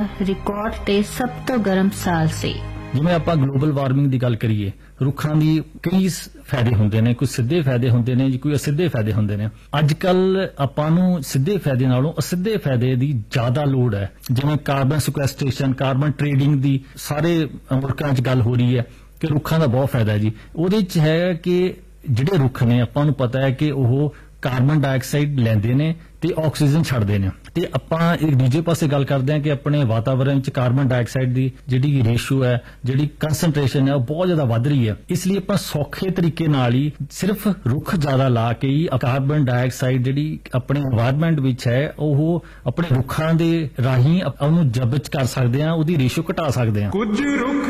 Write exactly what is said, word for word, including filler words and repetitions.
Record ਤੇ ਸਭ ਤੋਂ ਗਰਮ ਸਾਲ ਸੀ। ਜਿਵੇਂ ਆਪਾਂ ਗਲੋਬਲ ਵਾਰਮਿੰਗ ਦੀ ਗੱਲ ਕਰੀਏ, ਰੁੱਖਾਂ ਦੀ ਕਈ ਫਾਇਦੇ ਹੁੰਦੇ ਨੇ, ਕੋਈ ਸਿੱਧੇ ਫਾਇਦੇ ਹੁੰਦੇ ਨੇ ਜੀ, ਕੋਈ ਅਸਿੱਧੇ ਫਾਇਦੇ ਹੁੰਦੇ ਨੇ। ਅੱਜ ਕੱਲ ਆਪਾਂ ਨੂੰ ਸਿੱਧੇ ਫਾਇਦੇ ਨਾਲੋਂ ਅਸਿੱਧੇ ਫਾਇਦੇ ਦੀ ਜ਼ਿਆਦਾ ਲੋੜ ਹੈ। ਜਿਵੇਂ ਕਾਰਬਨ ਸਿਕੁਐਸਟ੍ਰੇਸ਼ਨ, ਕਾਰਬਨ ਟ੍ਰੇਡਿੰਗ ਦੀ ਸਾਰੇ ਮੁਲਕਾਂ 'ਚ ਗੱਲ ਹੋ ਰਹੀ ਹੈ ਕਿ ਰੁੱਖਾਂ ਦਾ ਬਹੁਤ ਫਾਇਦਾ ਹੈ ਜੀ। ਉਹਦੇ 'ਚ ਹੈ ਕਿ ਜਿਹੜੇ ਰੁੱਖ ਨੇ ਆਪਾਂ ਨੂੰ ਪਤਾ ਹੈ ਕਿ ਉਹ ਕਾਰਬਨ ਡਾਈਆਕਸਾਈਡ ਲੈਂਦੇ ਨੇ ਤੇ ਆਕਸੀਜਨ ਛੱਡਦੇ ਨੇ, ਤੇ ਆਪਾਂ ਇੱਕ ਦੂਜੇ ਪਾਸੇ ਗੱਲ ਕਰਦੇ ਹਾਂ ਕਿ ਆਪਣੇ ਵਾਤਾਵਰਣ 'ਚ ਕਾਰਬਨ ਡਾਈਆਕਸਾਈਡ ਦੀ ਜਿਹੜੀ ਰੇਸ਼ੋ ਹੈ, ਜਿਹੜੀ ਕੰਸੈਂਟ੍ਰੇਸ਼ਨ ਹੈ, ਉਹ ਬਹੁਤ ਜ਼ਿਆਦਾ ਵੱਧ ਰਹੀ ਹੈ। ਇਸ ਲਈ ਆਪਾਂ ਸੌਖੇ ਤਰੀਕੇ ਨਾਲ ਹੀ ਸਿਰਫ ਰੁੱਖ ਜ਼ਿਆਦਾ ਲਾ ਕੇ ਹੀ ਕਾਰਬਨ ਡਾਈਆਕਸਾਈਡ ਜਿਹੜੀ ਆਪਣੇ এনवायरमेंट ਵਿੱਚ ਹੈ ਉਹ ਆਪਣੇ ਰੁੱਖਾਂ ਦੇ ਰਾਹੀਂ ਉਹਨੂੰ ਜ਼ਬਤ ਕਰ ਸਕਦੇ ਹਾਂ, ਉਹਦੀ ਰੇਸ਼ੋ ਘਟਾ ਸਕਦੇ ਹਾਂ। ਕੁਝ ਰੁੱਖ